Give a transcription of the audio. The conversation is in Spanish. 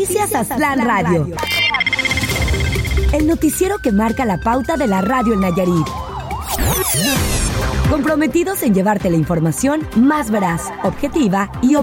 Noticias Aztlán Radio. El noticiero que marca la pauta de la radio en Nayarit. Comprometidos en llevarte la información más veraz, objetiva y